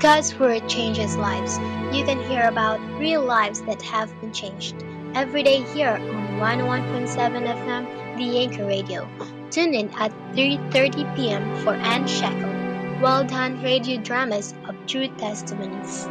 God's Word changes lives. You can hear about real lives that have been changed every day here on 101.7 FM, The Anchor Radio. Tune in at 3:30 p.m. for Anne Shackle. Well done radio dramas of true testimonies.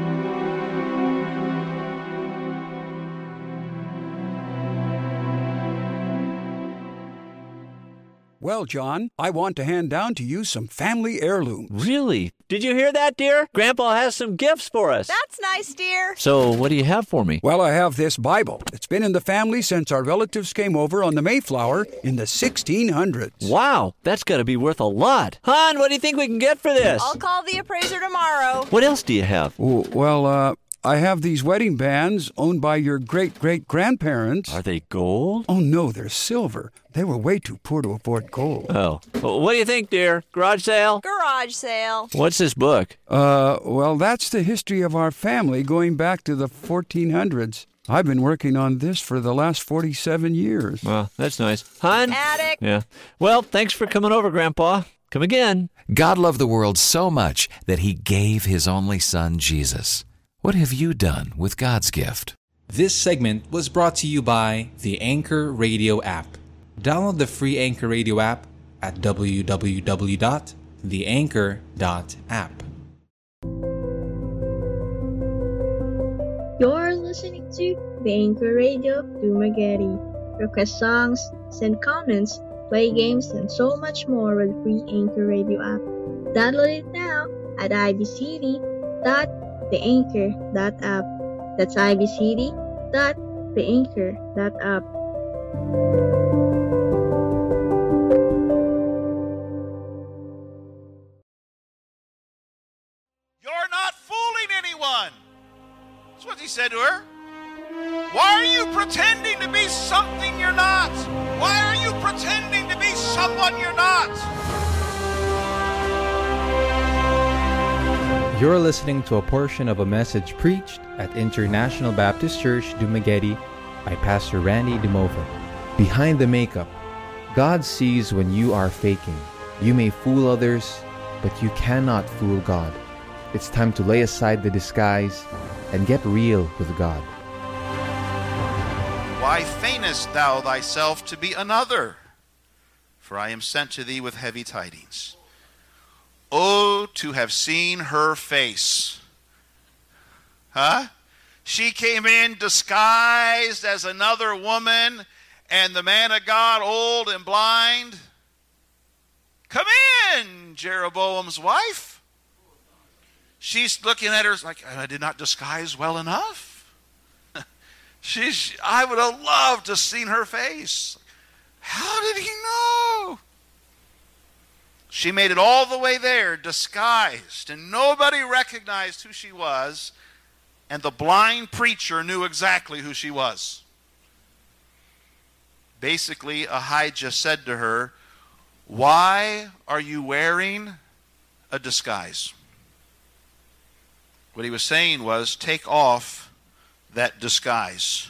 Well, John, I want to hand down to you some family heirlooms. Really? Did you hear that, dear? Grandpa has some gifts for us. That's nice, dear. So, what do you have for me? Well, I have this Bible. It's been in the family since our relatives came over on the Mayflower in the 1600s. Wow, that's got to be worth a lot. Hon, what do you think we can get for this? I'll call the appraiser tomorrow. What else do you have? Well, I have these wedding bands owned by your great-great-grandparents. Are they gold? Oh, no, they're silver. They were way too poor to afford gold. Oh. What do you think, dear? Garage sale? Garage sale. What's this book? Well, that's the history of our family going back to the 1400s. I've been working on this for the last 47 years. Well, that's nice. Hon? Attic. Yeah. Well, thanks for coming over, Grandpa. Come again. God loved the world so much that He gave His only Son, Jesus. What have you done with God's gift? This segment was brought to you by the Anchor Radio app. Download the free Anchor Radio app at www.theanchor.app. You're listening to the Anchor Radio Dumaguete. Request songs, send comments, play games, and so much more with the free Anchor Radio app. Download it now at ibcd.theanchor.app. That's ibcd.theanchor.app. You're not fooling anyone. That's what he said to her. Why are you pretending to be something you're not? Why are you pretending to be someone you're not? You're listening to a portion of a message preached at International Baptist Church, Dumaguete by Pastor Randy DeMova. Behind the makeup, God sees when you are faking. You may fool others, but you cannot fool God. It's time to lay aside the disguise and get real with God. Why feignest thou thyself to be another? For I am sent to thee with heavy tidings. Oh, to have seen her face. Huh? She came in disguised as another woman, and the man of God, old and blind. Come in, Jeroboam's wife. She's looking at her like, I did not disguise well enough. I would have loved to have seen her face. How did he know? She made it all the way there, disguised, and nobody recognized who she was, and the blind preacher knew exactly who she was. Basically, Ahijah said to her, why are you wearing a disguise? What he was saying was, take off that disguise.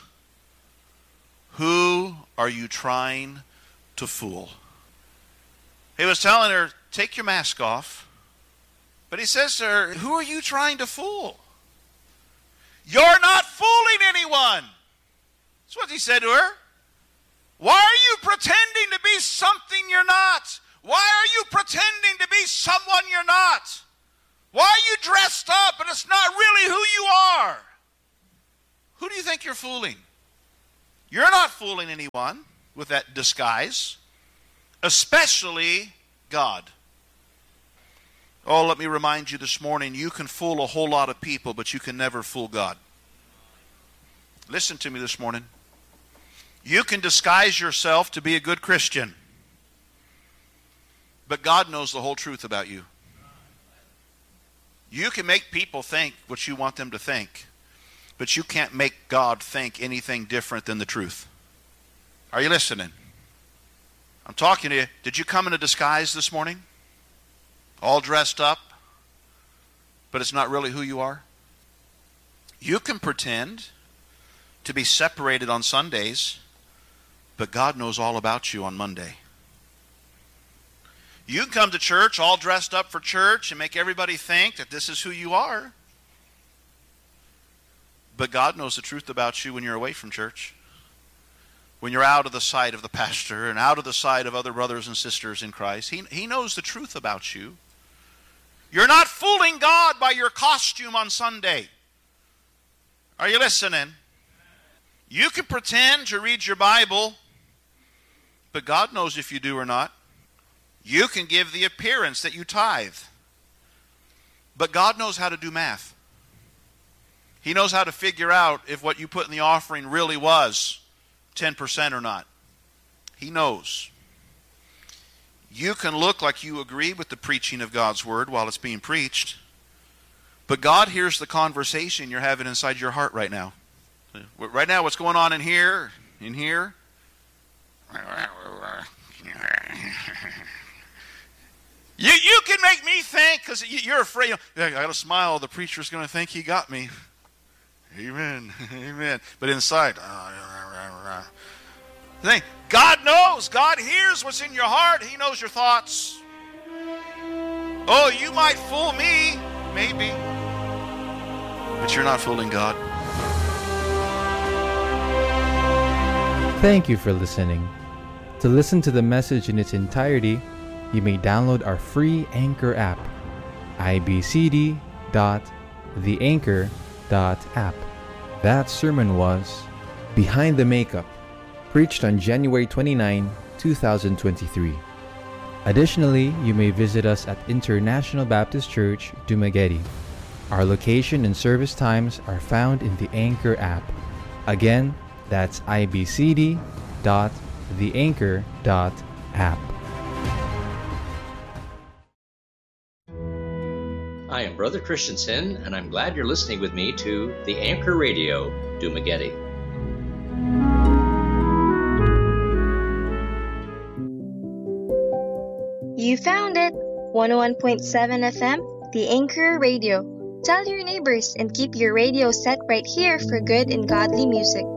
Who are you trying to fool? He was telling her, take your mask off. But he says to her, who are you trying to fool? You're not fooling anyone. That's what he said to her. Why are you pretending to be something you're not? Why are you pretending to be someone you're not? Why are you dressed up and it's not really who you are? Who do you think you're fooling? You're not fooling anyone with that disguise, especially God. Oh, let me remind you this morning, you can fool a whole lot of people, but you can never fool God. Listen to me this morning. You can disguise yourself to be a good Christian, but God knows the whole truth about you. You can make people think what you want them to think, but you can't make God think anything different than the truth. Are you listening? I'm talking to you. Did you come in a disguise this morning? All dressed up, but it's not really who you are? You can pretend to be separated on Sundays, but God knows all about you on Monday. You can come to church all dressed up for church and make everybody think that this is who you are. But God knows the truth about you when you're away from church. When you're out of the sight of the pastor and out of the sight of other brothers and sisters in Christ. He knows the truth about you. You're not fooling God by your costume on Sunday. Are you listening? You can pretend to read your Bible, but God knows if you do or not. You can give the appearance that you tithe, but God knows how to do math. He knows how to figure out if what you put in the offering really was 10% or not. He knows. You can look like you agree with the preaching of God's word while it's being preached, but God hears the conversation you're having inside your heart right now. Right now, what's going on in here? You can make me think, because you're afraid. I got to smile. The preacher's going to think he got me. Amen. Amen. But inside, God knows. God hears what's in your heart. He knows your thoughts. Oh, you might fool me, maybe, but you're not fooling God. Thank you for listening. To listen to the message in its entirety, you may download our free Anchor app, ibcd.theanchor.app. That sermon was Behind the Makeup, preached on January 29, 2023. Additionally, you may visit us at International Baptist Church, Dumaguete. Our location and service times are found in the Anchor app. Again, that's ibcd.theanchor.app. I am Brother Christensen, and I'm glad you're listening with me to the Anchor Radio, Dumaguete. You found it! 101.7 FM, the Anchor Radio. Tell your neighbors and keep your radio set right here for good and godly music.